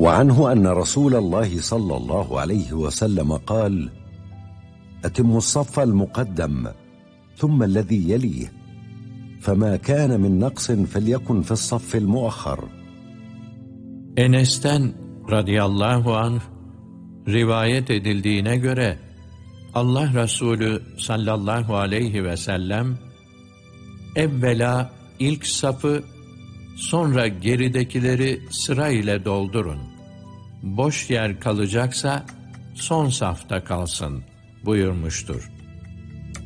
وعنه أن رسول الله صلى الله عليه وسلم قال: أتموا الصف المقدم ثم الذي يليه، فما كان من نقص فليكن في الصف المؤخر. Enes'ten radıyallahu anh rivayet edildiğine göre Allah Resulü sallallahu aleyhi ve sellem evvela ilk safı, sonra geridekileri sıra ile doldurun. Boş yer kalacaksa son safta kalsın buyurmuştur.